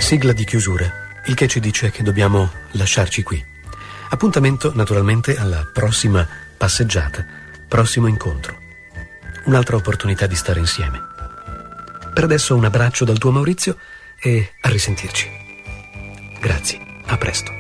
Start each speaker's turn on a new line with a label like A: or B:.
A: Sigla di chiusura, il che ci dice che dobbiamo lasciarci qui. Appuntamento naturalmente alla prossima passeggiata, prossimo incontro. Un'altra opportunità di stare insieme. Per adesso un abbraccio dal tuo Maurizio e a risentirci. Grazie, a presto.